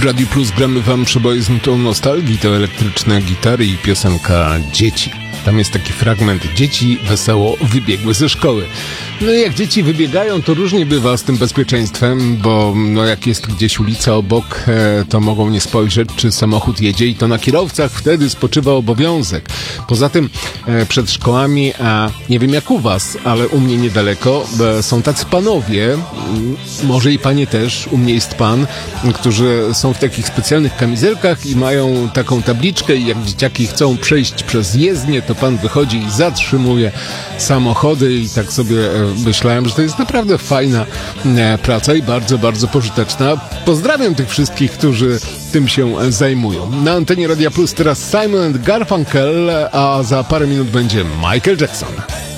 Radiu Plus gramy wam przeboje z nutą nostalgii, to elektryczne gitary i piosenka Dzieci. Tam jest taki fragment: dzieci wesoło wybiegły ze szkoły. No i jak dzieci wybiegają, to różnie bywa z tym bezpieczeństwem, bo jak jest gdzieś ulica obok, to mogą nie spojrzeć, czy samochód jedzie, i to na kierowcach wtedy spoczywa obowiązek. Poza tym przed szkołami, nie wiem jak u was, ale u mnie niedaleko, są tacy panowie, może i panie też, u mnie jest pan, którzy są w takich specjalnych kamizelkach i mają taką tabliczkę, i jak dzieciaki chcą przejść przez jezdnię, to pan wychodzi i zatrzymuje samochody, i tak sobie myślałem, że to jest naprawdę fajna praca i bardzo, bardzo pożyteczna. Pozdrawiam tych wszystkich, którzy tym się zajmują. Na antenie Radia Plus teraz Simon & Garfunkel, a za parę minut będzie Michael Jackson.